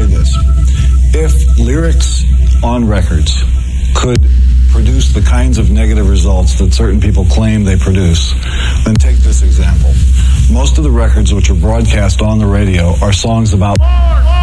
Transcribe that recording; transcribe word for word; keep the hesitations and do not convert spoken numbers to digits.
consider this. If lyrics on records could produce the kinds of negative results that certain people claim they produce, then take this example. Most of the records which are broadcast on the radio are songs about